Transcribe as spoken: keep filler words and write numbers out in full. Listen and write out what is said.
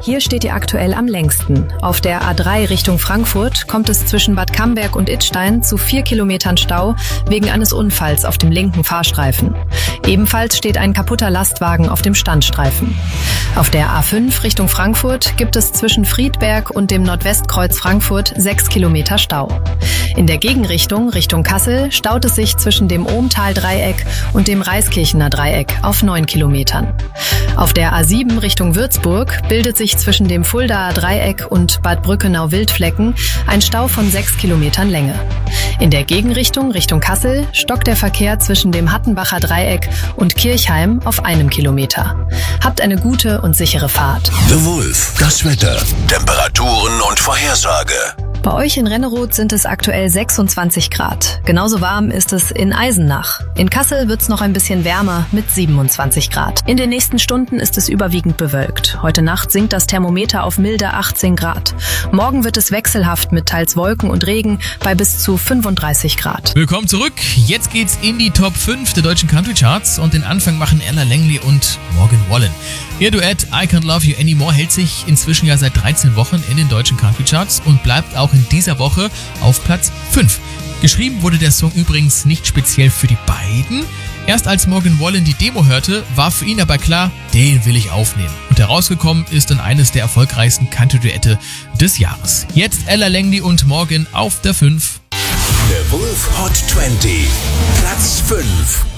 Hier steht ihr aktuell am längsten. Auf der A drei Richtung Frankfurt kommt es zwischen Bad Camberg und Idstein zu vier Kilometern Stau wegen eines Unfalls auf dem linken Fahrstreifen. Ebenfalls steht ein kaputter Lastwagen auf dem Standstreifen. Auf der A fünf Richtung Frankfurt gibt es zwischen Friedberg und dem Nordwestkreuz Frankfurt sechs Kilometer Stau. In der Gegenrichtung Richtung Kassel staut es sich zwischen dem Ohmtal-Dreieck und dem Reiskirchener Dreieck auf neun Kilometern. Auf der A sieben Richtung Würzburg bildet sich zwischen dem Fuldaer Dreieck und Bad Brückenau-Wildflecken ein Stau von sechs Kilometern Länge. In der Gegenrichtung Richtung Kassel stockt der Verkehr zwischen dem Hattenbacher Dreieck und Kirchheim auf einem Kilometer. Habt eine gute und sichere Fahrt. The Wolf, das Wetter, Temperaturen und Vorhersage. Bei euch in Renneroth sind es aktuell sechsundzwanzig Grad. Genauso warm ist es in Eisenach. In Kassel wird's noch ein bisschen wärmer mit siebenundzwanzig Grad. In den nächsten Stunden ist es überwiegend bewölkt. Heute Nacht sinkt das Thermometer auf milde achtzehn Grad. Morgen wird es wechselhaft mit teils Wolken und Regen bei bis zu fünfunddreißig Grad. Willkommen zurück. Jetzt geht's in die Top fünf der deutschen Country Charts und den Anfang machen Ella Langley und Morgan Wallen. Ihr Duett I Can't Love You Anymore hält sich inzwischen ja seit dreizehn Wochen in den deutschen Country Charts und bleibt auch in dieser Woche auf Platz fünf. Geschrieben wurde der Song übrigens nicht speziell für die beiden. Erst als Morgan Wallen die Demo hörte, war für ihn aber klar, den will ich aufnehmen. Und herausgekommen ist dann eines der erfolgreichsten Country-Duette des Jahres. Jetzt Ella Langley und Morgan auf der fünf. The Wolf Hot zwanzig, Platz fünf.